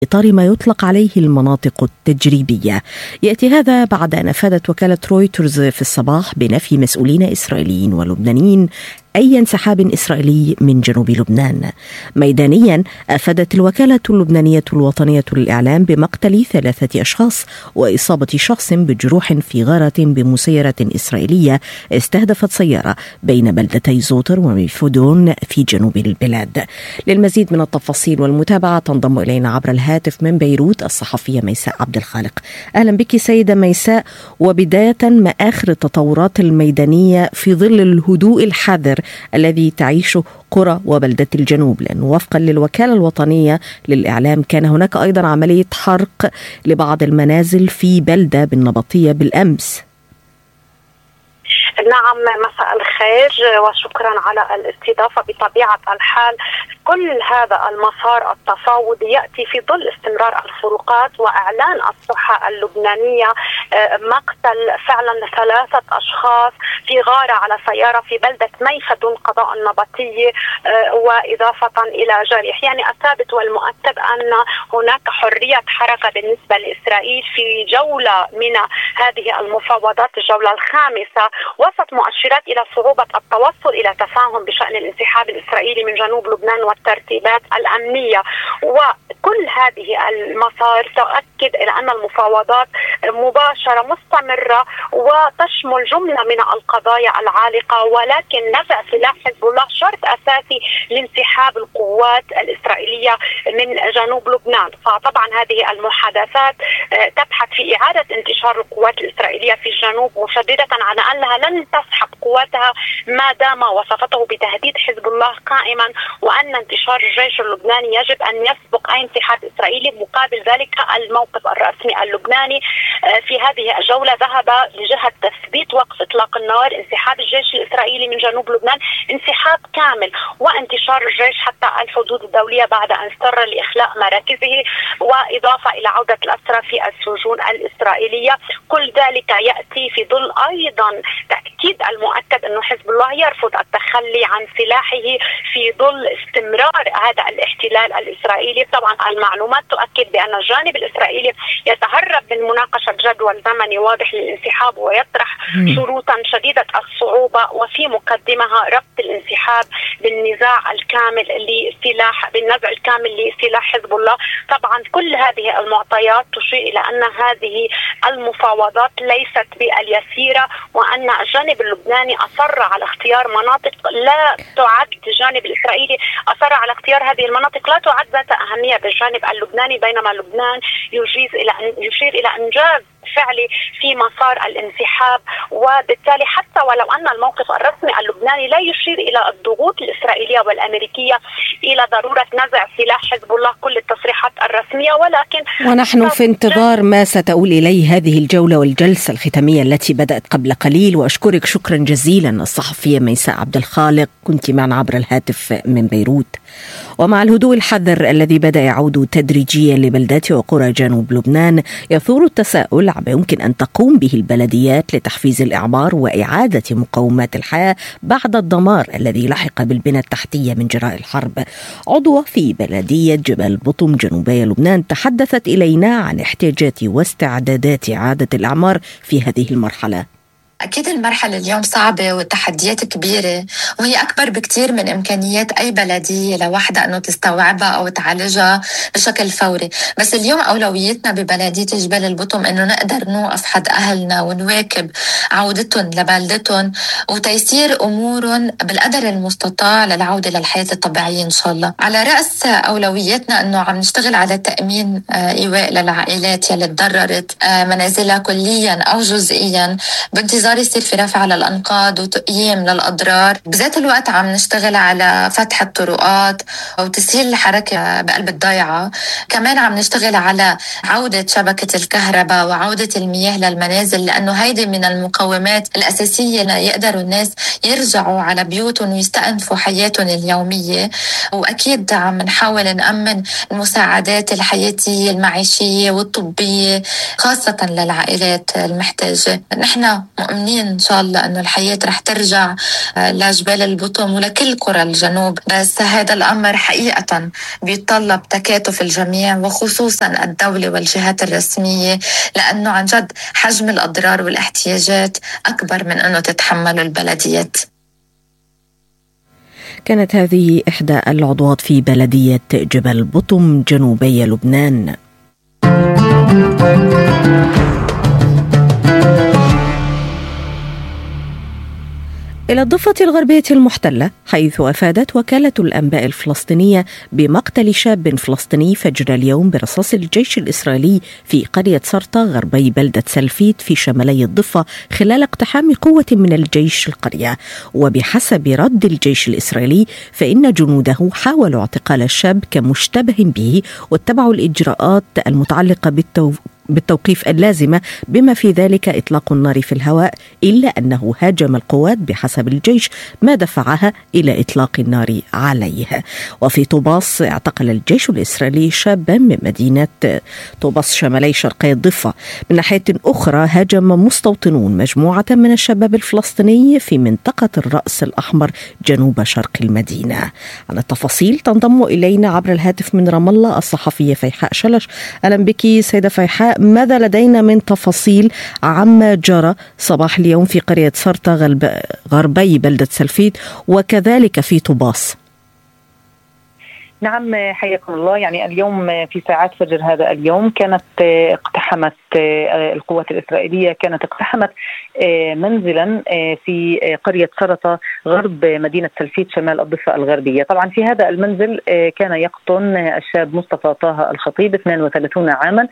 إطار ما يطلق عليه المناطق التجريبية. يأتي هذا بعد أن أفادت وكالة رويترز في الصباح بنفي مسؤولين إسرائيليين ولبنانيين أي انسحاب إسرائيلي من جنوب لبنان. ميدانيا أفادت الوكالة اللبنانية الوطنية للإعلام بمقتل 3 أشخاص وإصابة شخص بجروح في غارة بمسيرة إسرائيلية استهدفت سيارة بين بلدتي زوتر وميفودون في جنوب البلاد. للمزيد من التفاصيل والمتابعة تنضم إلينا عبر الهاتف من بيروت الصحفية ميساء عبد الخالق. أهلا بك سيدة ميساء، وبداية ما آخر التطورات الميدانية في ظل الهدوء الحذر الذي تعيشه قرى وبلدة الجنوب، لأنه وفقا للوكالة الوطنية للإعلام كان هناك أيضا عملية حرق لبعض المنازل في بلدة بالنبطية بالأمس. نعم، مساء الخير وشكرا على الاستضافة. بطبيعة الحال كل هذا المسار التفاوضي يأتي في ظل استمرار الفروقات وإعلان الصحة اللبنانية مقتل فعلا 3 أشخاص في غارة على سيارة في بلدة ميفدون قضاء النبطية، وإضافة إلى جريح. يعني الثابت والمؤكد أن هناك حرية حركة بالنسبة لإسرائيل في جولة من هذه المفاوضات، الجولة الخامسة، وسط مؤشرات إلى صعوبة التوصل إلى تفاهم بشأن الانسحاب الإسرائيلي من جنوب لبنان والترتيبات الأمنية. وكل هذه المسار تؤكد إلى أن المفاوضات مباشرة مستمرة وتشمل جملة من القضايا العالقة، ولكن نزع سلاح حزب الله شرط أساسي لانسحاب القوات الإسرائيلية من جنوب لبنان. فطبعا هذه المحادثات تبحث في إعادة انتشار القوات الإسرائيلية في الجنوب، مشددة على أنها لن تسحب قواتها ما دام وصفته بتهديد حزب الله قائما، وأن انتشار الجيش اللبناني يجب أن يسبق أي انسحاب إسرائيلي. مقابل ذلك الموقف الرسمي اللبناني في هذه الجولة ذهب لجهة تثبيت وقف إطلاق النار، انسحاب الجيش الإسرائيلي من جنوب لبنان، انسحاب كامل، وانتشار الجيش حتى الحدود الدولية بعد أن اضطر لإخلاء مراكزه، وإضافة إلى عودة الأسرى في السجون الإسرائيلية. كل ذلك يأتي في ظل أيضا تأكيد المؤكد أنه حزب الله يرفض التخلي عن سلاحه في ظل استمرار هذا الاحتلال الإسرائيلي. طبعا المعلومات تؤكد بأن الجانب الإسرائيلي يتهرب من مناقشة جدول زمني واضح للانسحاب ويطرح شروطا شديدة الصعوبة، وفي مقدمها ربط الانسحاب بالنزاع الكامل لسلاح بالنزع الكامل لسلاح حزب الله. طبعا كل هذه المعطيات تشير إلى أن هذه المفاوضات ليست باليسيرة، وأن الجانب اللبناني أصر على اختيار مناطق لا تعد، الجانب الإسرائيلي أصر على اختيار هذه المناطق لا تعد ذات أهمية بالجانب اللبناني، بينما لبنان يشير إلى إنجاز فعلي في مسار الانسحاب. وبالتالي حتى ولو أن الموقف الرسمي اللبناني لا يشير إلى الضغوط الإسرائيلية والأمريكية إلى ضرورة نزع سلاح حزب الله كل التصريحات الرسمية، ولكن ونحن في انتظار ما ستؤول إليه هذه الجولة والجلسة الختامية التي بدأت قبل قليل. وأشكرك شكرا جزيلا الصحفية ميساء عبد الخالق، كنت معنا عبر الهاتف من بيروت. ومع الهدوء الحذر الذي بدأ يعود تدريجيا لبلدات وقرى جنوب لبنان، يثور التساؤل عما يمكن أن تقوم به البلديات لتحفيز الإعمار وإعادة مقومات الحياة بعد الدمار الذي لحق بالبنى التحتية من جراء الحرب. عضوة في بلدية جبل بطم جنوبي لبنان تحدثت إلينا عن احتياجات واستعدادات إعادة الإعمار في هذه المرحلة. أكيد المرحلة اليوم صعبة والتحديات كبيرة، وهي أكبر بكتير من إمكانيات أي بلدية لوحدها أنه تستوعبها أو تعالجها بشكل فوري. بس اليوم أولويتنا ببلدية جبال البطم أنه نقدر نوقف حد أهلنا ونواكب عودتهم لبلدتهم وتيسير أمورهم بالقدر المستطاع للعودة للحياة الطبيعية إن شاء الله. على رأس أولوياتنا أنه عم نشتغل على تأمين إيواء للعائلات يلي تضررت منازلها كليا أو جزئيا، بانتظار يصير في رفع على الأنقاض وتقييم للأضرار. بذات الوقت عم نشتغل على فتح الطرقات وتسهيل الحركة بقلب الضيعة. كمان عم نشتغل على عودة شبكة الكهرباء وعودة المياه للمنازل، لأنه هيدي من المقومات الأساسية ليقدروا الناس يرجعوا على بيوتهم ويستأنفوا حياتهم اليومية. وأكيد عم نحاول نأمن المساعدات الحياتية المعيشية والطبية خاصة للعائلات المحتاجة. نحن مؤمنين ومتأمنين إن شاء الله أنه الحياة رح ترجع لجبال البطم ولكل قرى الجنوب. بس هذا الأمر حقيقة بيتطلب تكاتف الجميع وخصوصا الدولة والجهات الرسمية، لأنه عن جد حجم الأضرار والاحتياجات أكبر من أنه تتحمله البلديات. كانت هذه إحدى العضوات في بلدية جبل بطم جنوبي لبنان. إلى الضفة الغربية المحتلة، حيث أفادت وكالة الأنباء الفلسطينية بمقتل شاب فلسطيني فجر اليوم برصاص الجيش الإسرائيلي في قرية سرطة غربي بلدة سلفيت في شمالي الضفة خلال اقتحام قوة من الجيش القرية. وبحسب رد الجيش الإسرائيلي فإن جنوده حاولوا اعتقال الشاب كمشتبه به واتبعوا الإجراءات المتعلقة بالتوقيف اللازمة بما في ذلك إطلاق النار في الهواء، إلا أنه هاجم القوات بحسب الجيش ما دفعها إلى إطلاق النار عليه. وفي طوباس اعتقل الجيش الإسرائيلي شابا من مدينة طوباس شمالي شرقي الضفة. من ناحية أخرى هاجم مستوطنون مجموعة من الشباب الفلسطيني في منطقة الرأس الأحمر جنوب شرق المدينة. عن التفاصيل تنضم إلينا عبر الهاتف من رام الله الصحفية فيحاء شلش. أهلا بك سيدة فيحاء، ماذا لدينا من تفاصيل عما جرى صباح اليوم في قرية سرطة غربي بلدة سلفيت وكذلك في طوباس؟ نعم، حياكم الله. يعني اليوم في ساعات فجر هذا اليوم كانت اقتحمت القوات الإسرائيلية اقتحمت منزلا في قرية سرطة غرب مدينة سلفيت شمال الضفة الغربية. طبعا في هذا المنزل كان يقطن الشاب مصطفى طه الخطيب 32 عاما،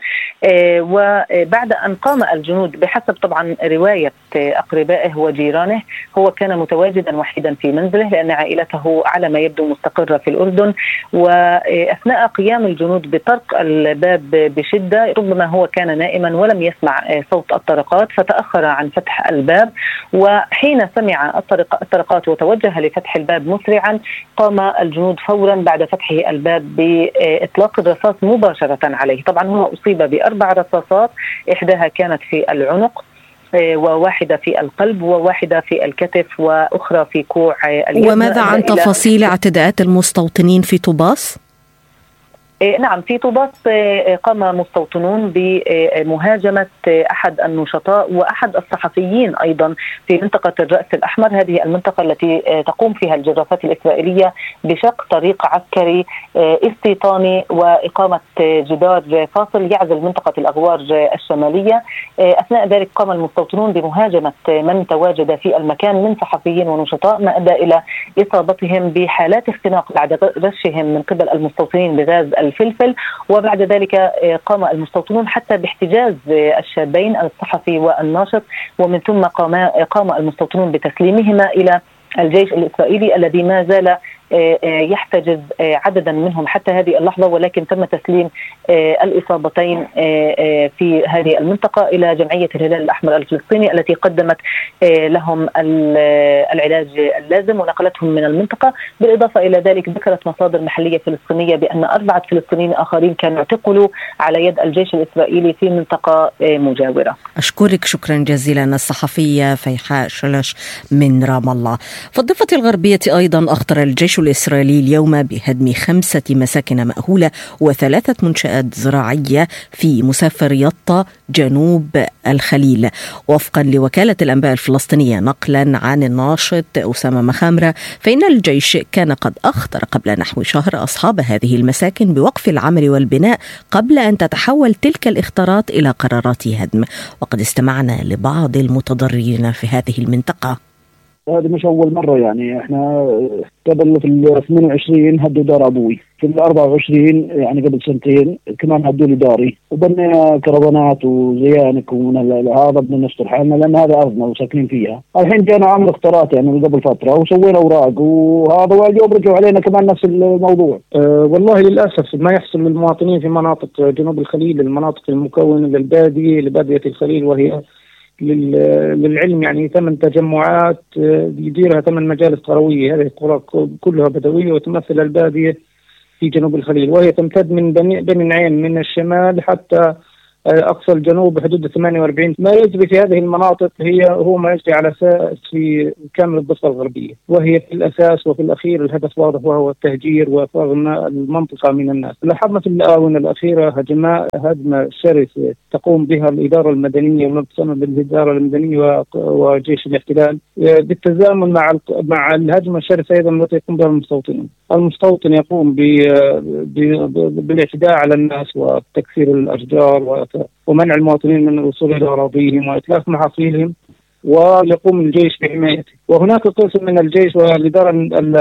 وبعد أن قام الجنود بحسب طبعا رواية أقربائه وجيرانه هو كان متواجدا وحيدا في منزله لأن عائلته على ما يبدو مستقرة في الأردن. وأثناء قيام الجنود بطرق الباب بشدة ربما هو كان نائما ولم يسمع صوت الطرقات فتأخر عن فتح الباب، وحين سمع الطرقات وتوجه لفتح الباب مسرعا قام الجنود فورا بعد فتحه الباب بإطلاق الرصاص مباشرة عليه. طبعا هو أصيب ب4 رصاصات، إحداها كانت في العنق وواحدة في القلب وواحدة في الكتف وأخرى في كوع اليد. وماذا عن تفاصيل اعتداءات المستوطنين في طوباس؟ نعم، في طوباس قام مستوطنون بمهاجمة أحد النشطاء وأحد الصحفيين أيضا في منطقة الرأس الأحمر، هذه المنطقة التي تقوم فيها الجرافات الإسرائيلية بشق طريق عسكري استيطاني وإقامة جدار فاصل يعزل منطقة الأغوار الشمالية. أثناء ذلك قام المستوطنون بمهاجمة من تواجد في المكان من صحفيين ونشطاء، ما أدى إلى إصابتهم بحالات اختناق بعد رشهم من قبل المستوطنين بغاز الفلفل. وبعد ذلك قام المستوطنون حتى باحتجاز الشابين الصحفي والناشط، ومن ثم قام المستوطنون بتسليمهما إلى الجيش الإسرائيلي الذي ما زال يحتجز عددا منهم حتى هذه اللحظة، ولكن تم تسليم الإصابتين في هذه المنطقة إلى جمعية الهلال الأحمر الفلسطيني التي قدمت لهم العلاج اللازم ونقلتهم من المنطقة. بالإضافة إلى ذلك ذكرت مصادر محلية فلسطينية بأن 4 فلسطينيين آخرين كانوا اعتقلوا على يد الجيش الإسرائيلي في منطقة مجاورة. أشكرك شكرا جزيلا الصحفية فيحاء شلش من رام الله. في الضفة الغربية أيضا أخطر الجيش الإسرائيلي اليوم بهدم 5 مساكن مأهولة و3 منشآت زراعية في مسافر يطا جنوب الخليل. وفقا لوكالة الأنباء الفلسطينية نقلا عن الناشط أسامة مخامرة فإن الجيش كان قد أخطر قبل نحو شهر أصحاب هذه المساكن بوقف العمل والبناء قبل أن تتحول تلك الإخطارات إلى قرارات هدم. وقد استمعنا لبعض المتضررين في هذه المنطقة. هذه مش أول مرة، يعني إحنا قبل في 28 هدوا دار أبوي، في 24 يعني قبل 2 كمان هدوا لي داري، وبنينا كرفانات وزيانك ومن هذا بدنا نستر حالنا لأن هذا أرضنا وساكنين فيها. الحين كان عمل اختارات يعني من قبل فترة وسوينا أوراق وهذا، واليوم رجعوا علينا كمان نفس الموضوع. والله للأسف ما يحصل للمواطنين في مناطق جنوب الخليل، المناطق المكونة لبادية الخليل، وهي للعلم يعني 8 تجمعات يديرها 8 مجالس قروية. هذه القرى كلها بدوية وتمثل البادية في جنوب الخليل، وهي تمتد من بني نعيم من الشمال حتى أقصى الجنوب بحدود 48. ما يجري في هذه المناطق هو ما يجري على أساس في كامل الضفة الغربية، وهي في الأساس وفي الأخير الهدف واضح وهو التهجير وفرغ المنطقة من الناس. لاحظنا في الآونة الأخيرة هجمة شرسة تقوم بها الإدارة المدنية وما تسمى بالإدارة المدنية وجيش الاحتلال بالتزامن مع الهجمة الشرسة أيضا التي يقوم بها المستوطن يقوم بالاعتداء على الناس وتكسير الأشجار ومنع المواطنين من الوصول إلى أراضيهم وإتلاف محاصيلهم، ويقوم الجيش بحمايته. وهناك قسم من الجيش والإدارة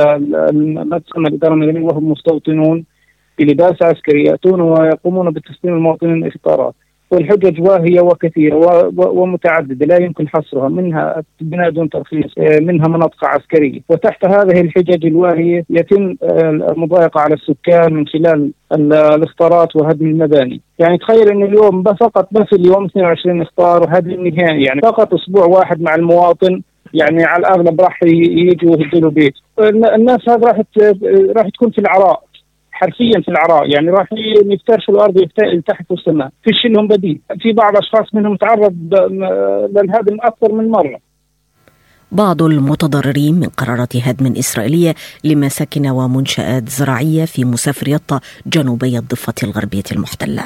ما تسمى الإدارة المدنية وهم مستوطنون بلباس عسكري يأتون ويقومون بتسليم المواطنين الإخطارات، والحجج واهية وكثيرة ومتعددة لا يمكن حصرها، منها بناء دون ترخيص، منها مناطق عسكرية، وتحت هذه الحجج الواهية يتم المضايقة على السكان من خلال الاخطارات وهدم المباني. يعني تخيل ان اليوم بس اليوم 22 اخطار وهدم النهائي، يعني فقط اسبوع واحد مع المواطن يعني على الاغلب راح يجوا يهدوا بيت. الناس هذا راح تكون في العراء، حرفيا في العراء، يعني راح يفترشوا الارض ويلتحفوا السماء، فيش لهم بديل. في بعض الاشخاص منهم تعرض للهدم اكثر من مره. بعض المتضررين من قرارات هدم إسرائيلية لمساكن ومنشآت زراعية في مسافر يطا جنوبي الضفة الغربية المحتلة.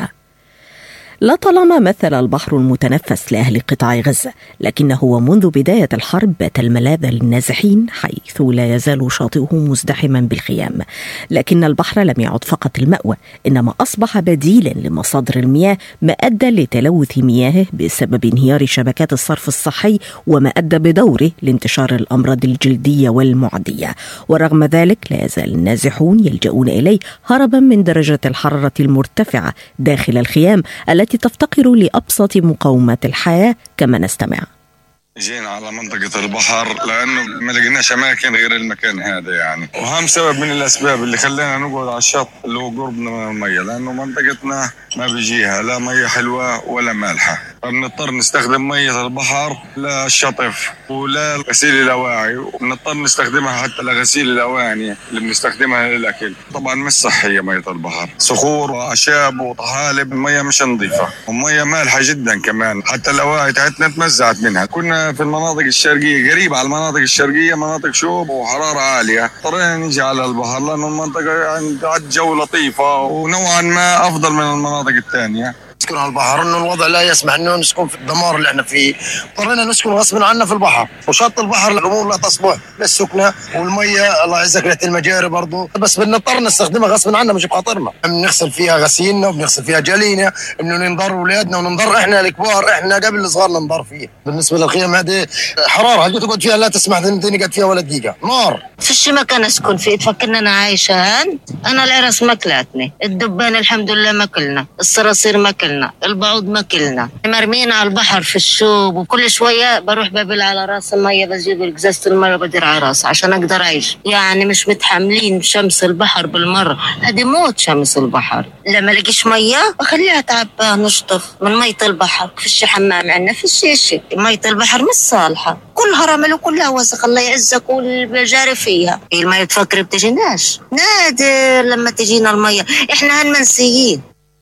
لا طالما مثل البحر المتنفس لأهل قطاع غزة، لكنه ومنذ بداية الحرب بات الملاذ للنازحين، حيث لا يزال شاطئه مزدحما بالخيام. لكن البحر لم يعد فقط المأوى، إنما أصبح بديلا لمصادر المياه، ما أدى لتلوث مياهه بسبب انهيار شبكات الصرف الصحي، وما أدى بدوره لانتشار الأمراض الجلدية والمعدية. ورغم ذلك لا يزال النازحون يلجؤون إليه هربا من درجة الحرارة المرتفعة داخل الخيام التي تفتقر لأبسط مقومات الحياة. كما نستمع. جينا على منطقة البحر لأنه ما لقيناش أماكن غير المكان هذا يعني، وهم سبب من الأسباب اللي خلينا نقعد على الشط اللي هو قربنا من المية، لأنه منطقتنا ما بيجيها لا مية حلوة ولا مالحة، فبنضطر نستخدم مية البحر للشطف ولا غسيل الأواعي، وبنضطر نستخدمها حتى لغسيل الأواني اللي بنستخدمها للأكل. طبعا مش صحية مية البحر، صخور وأعشاب وطحالب، مية مش نظيفة ومية مالحة جدا كمان، حتى الأواعي تاعتنا تمزعت منها. كنا في المناطق الشرقية قريب على المناطق الشرقية مناطق شوب وحرارة عالية، اضطرينا نيجي على البحر لأنه المنطقة عند جو لطيفة ونوعا ما أفضل من المناطق الثانية. نسكن على البحر، انه الوضع لا يسمح انه نسكن في الدمار اللي احنا فيه، اضطرينا نسكن غصب عنا في البحر، وشط البحر الامور لا تصلح للسكنه، والميه الله يعزك ريحه المجاري برضه، بس بنضطر نستخدمها غصب عنا مش بخاطرنا. بنغسل فيها غسيلنا وبنغسل فيها جلينا، انه ننضر اولادنا وننضر احنا الكبار، احنا قبل الصغار ننضر فيه. بالنسبه للخيام هذه حراره هل تقعد فيها لا تسمح تنقعد فيها ولا دقيقه، نار. فيش مكان اسكن فيه، تفكرنا انا عايشه هان، انا العرس ماكلاتني، الدبان الحمد لله ماكلنا، الصراصير ماكلنا، البعوض ماكلنا، مرمين على البحر في الشوب، وكل شويه بروح بابل على راس الميه بجيب ازازه الميه بدير على راسي عشان اقدر اعيش. يعني مش متحملين شمس البحر بالمره، هذه موت شمس البحر. لما لقيش ميه بخليها تعبى نشطف من ميه البحر، فيش حمام عندنا فيش شيء، ميه البحر مش صالحه، كلها رمل وكلها وسخ الله يعزك والجاري فيها. الميه تفكر بتجيناش، نادر لما تجينا الميه، احنا هنمنسيين.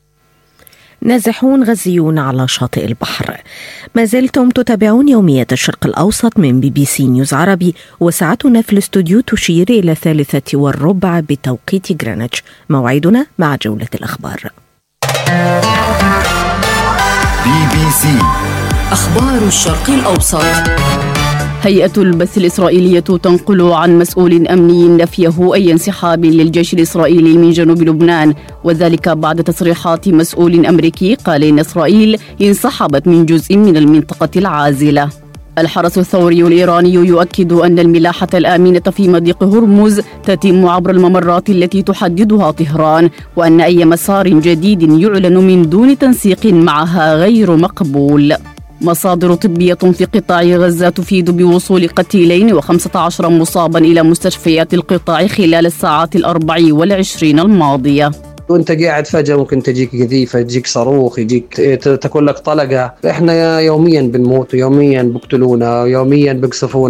نازحون غزيون على شاطئ البحر. ما زلتم تتابعون يوميات الشرق الأوسط من BBC نيوز عربي، وساعتنا في الاستوديو تشير إلى 3:15 بتوقيت غرينتش. موعدنا مع جولة الأخبار. BBC أخبار الشرق الأوسط. هيئة البث الإسرائيلية تنقل عن مسؤول أمني نفيه أي انسحاب للجيش الإسرائيلي من جنوب لبنان، وذلك بعد تصريحات مسؤول أمريكي قال إن إسرائيل انسحبت من جزء من المنطقة العازلة. الحرس الثوري الإيراني يؤكد أن الملاحة الآمنة في مضيق هرمز تتم عبر الممرات التي تحددها طهران، وأن أي مسار جديد يعلن من دون تنسيق معها غير مقبول. مصادر طبية في قطاع غزة تفيد بوصول قتيلين و15 مصابا إلى مستشفيات القطاع خلال الساعات 24 الماضية. وانت قاعد فجأة ممكن تجيك قذيفة، تجيك صاروخ، يجيك تكون لك طلقة. احنا يوميا بنموت، ويوميا بقتلونا، ويوميا بقصفونا.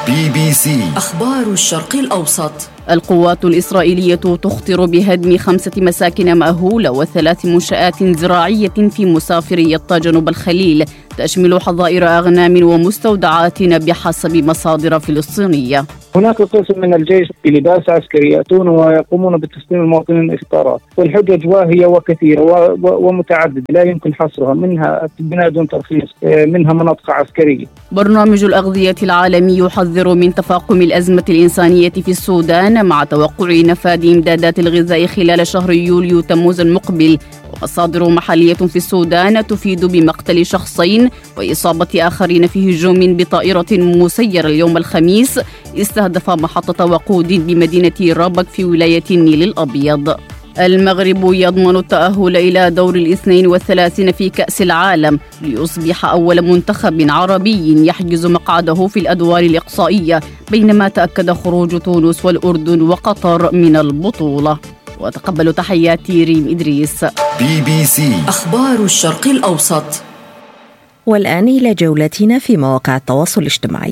BBC أخبار الشرق الأوسط. القوات الإسرائيلية تخطر بهدم 5 مساكن مأهولة و3 منشآت زراعية في مسافرية جنوب الخليل، تشمل حظائر أغنام ومستودعات بحسب مصادر فلسطينية. هناك قسم من الجيش بلباس عسكري يأتون ويقومون بتسليم المواطنين الإفطارات، والحجج واهية وكثيرة ومتعددة لا يمكن حصرها، منها بناء دون ترخيص، منها مناطق عسكرية. برنامج الأغذية العالمي يحذر من تفاقم الأزمة الإنسانية في السودان مع توقع نفاذ إمدادات الغذاء خلال شهر يوليو تموز المقبل. ومصادر محلية في السودان تفيد بمقتل شخصين وإصابة آخرين في هجوم بطائرة مسيرة اليوم الخميس استهدف محطة وقود بمدينة رابك في ولاية النيل الأبيض. المغرب يضمن التأهل إلى دور 32 في كأس العالم ليصبح أول منتخب عربي يحجز مقعده في الأدوار الإقصائية، بينما تأكد خروج تونس والأردن وقطر من البطولة. وتقبلوا تحياتي ريم إدريس. BBC أخبار الشرق الأوسط. والآن إلى جولتنا في مواقع التواصل الاجتماعي.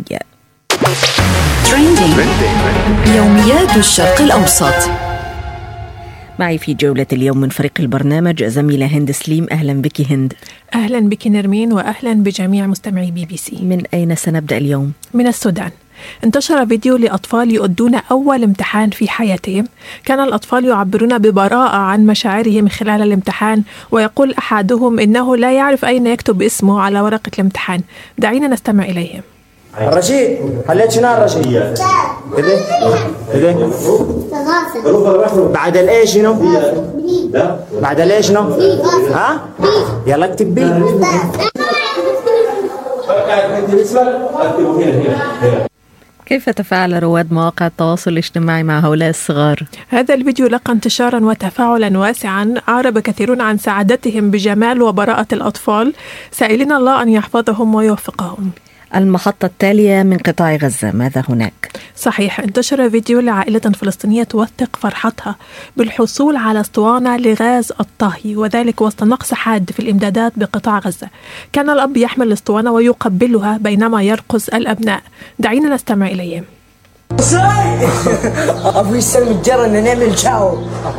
يوميات الشرق الأوسط. معي في جولة اليوم من فريق البرنامج زميلة هند سليم. أهلا بك هند. أهلا بك نرمين، وأهلا بجميع مستمعي BBC. من أين سنبدأ اليوم؟ من السودان. انتشر فيديو لأطفال يؤدون أول امتحان في حياتهم. كان الأطفال يعبرون ببراءة عن مشاعرهم خلال الامتحان، ويقول أحدهم إنه لا يعرف أين يكتب اسمه على ورقة الامتحان. دعينا نستمع إليهم. رشيد، حليت شنو الرشيد؟ كده بعد الايه شنو؟ بعد الايه شنو؟ ها؟ يلا اكتب بي. كيف تفاعل رواد مواقع التواصل الاجتماعي مع هؤلاء الصغار؟ هذا الفيديو لقى انتشارا وتفاعلا واسعا، أعرب كثيرون عن سعادتهم بجمال وبراءة الأطفال، سائلين الله أن يحفظهم ويوفقهم. المحطة التالية من قطاع غزة، ماذا هناك؟ صحيح، انتشر فيديو لعائلة فلسطينية توثق فرحتها بالحصول على اسطوانة لغاز الطهي، وذلك وسط نقص حاد في الإمدادات بقطاع غزة. كان الأب يحمل الاسطوانة ويقبلها بينما يرقص الأبناء. دعينا نستمع إليهم. أبوي يسلم الجرة إن نعمل شاو.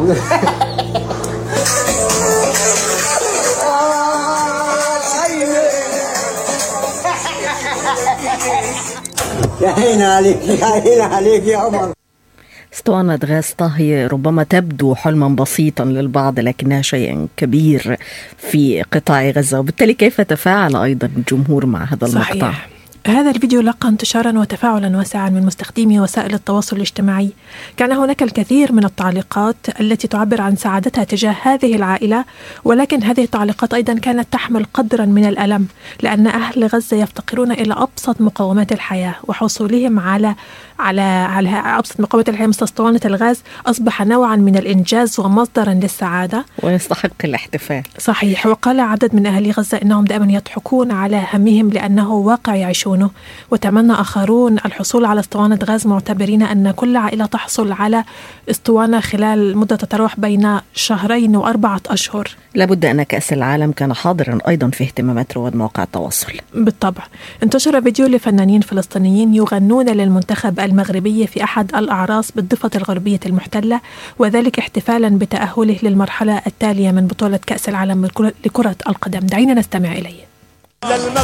يا عين عليك، يا عين عليك يا عمر. اسطوانة غاز طهي ربما تبدو حلما بسيطا للبعض، لكنها شيء كبير في قطاع غزة، وبالتالي كيف تفاعل أيضا الجمهور مع هذا المقطع؟ صحيح. هذا الفيديو لقى انتشارا وتفاعلا واسعا من مستخدمي وسائل التواصل الاجتماعي. كان هناك الكثير من التعليقات التي تعبر عن سعادتها تجاه هذه العائلة، ولكن هذه التعليقات أيضا كانت تحمل قدرا من الألم، لأن أهل غزة يفتقرون إلى أبسط مقومات الحياة، وحصولهم على أبسط مقومات الحياة مثل اسطوانة الغاز أصبح نوعا من الإنجاز ومصدرا للسعادة ويستحق الاحتفال. صحيح. وقال عدد من أهل غزة إنهم دائما يضحكون على همهم لأنه واقع يعيشونه، وتمنى آخرون الحصول على اسطوانة غاز، معتبرين أن كل عائلة تحصل على اسطوانة خلال مدة تتراوح بين 2 و4 أشهر. لابد أن كأس العالم كان حاضرا أيضا في اهتمامات رواد مواقع التواصل. بالطبع. انتشر فيديو لفنانين فلسطينيين يغنون للمنتخب المغربي في أحد الأعراس بالضفة الغربية المحتلة، وذلك احتفالا بتأهله للمرحلة التالية من بطولة كأس العالم لكرة القدم. دعينا نستمع إليه.